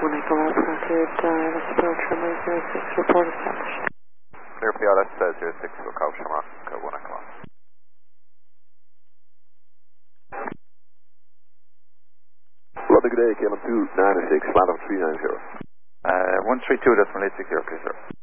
Echo Alpha Frontier, let's approach runway 06, report established. Clear PLS 06, lookout Shamrock, 1 o'clock. London, good day, KLM 296, flight of 390. 132.860, please, sir.